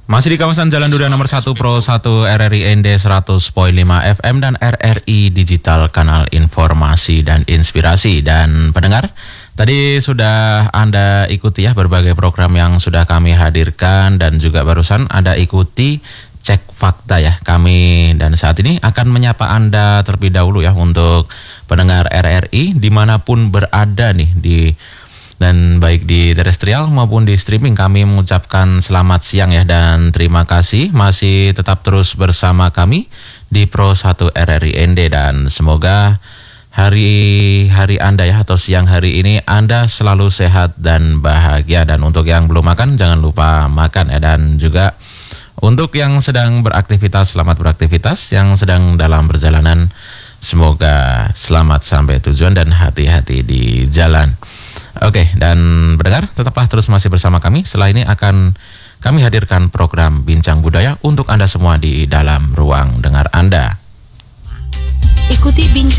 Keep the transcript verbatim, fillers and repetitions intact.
Masih di kawasan Jalan Durian nomor satu Pro satu R R I N D seratus koma lima F M dan R R I Digital, kanal informasi dan inspirasi. Dan pendengar, tadi sudah Anda ikuti ya berbagai program yang sudah kami hadirkan, dan juga barusan Anda ikuti Cek Fakta ya. Kami dan saat ini akan menyapa Anda terlebih dahulu ya untuk pendengar R R I dimanapun berada nih, di dan baik di terestrial maupun di streaming. Kami mengucapkan selamat siang ya, dan terima kasih masih tetap terus bersama kami di Pro satu R R I N D, dan semoga hari-hari Anda ya atau siang hari ini Anda selalu sehat dan bahagia. Dan untuk yang belum makan, jangan lupa makan ya. Dan juga untuk yang sedang beraktivitas, selamat beraktivitas. Yang sedang dalam perjalanan, semoga selamat sampai tujuan dan hati-hati di jalan. Oke, dan pendengar, tetaplah terus masih bersama kami. Setelah ini akan kami hadirkan program Bincang Budaya untuk Anda semua di dalam ruang dengar Anda.